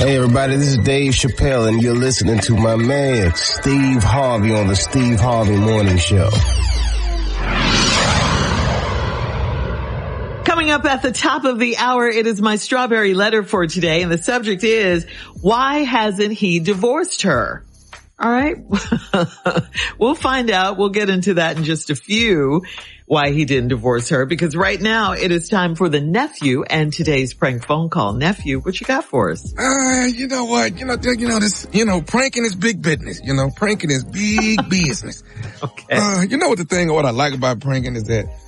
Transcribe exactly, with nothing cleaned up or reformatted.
Hey everybody, this is Dave Chappelle and you're listening to my man, Steve Harvey on the Steve Harvey Morning Show. Coming up at the top of the hour, it is my strawberry letter for today, and the subject is, why hasn't he divorced her? All right. We'll find out. We'll get into that in just a few, why he didn't divorce her, because right now it is time for the nephew and today's prank phone call. Nephew, what you got for us? Uh, you know what? You know, you know this, you know, pranking is big business. You know, pranking is big business. Okay. Uh, you know what the thing, what I like about pranking is that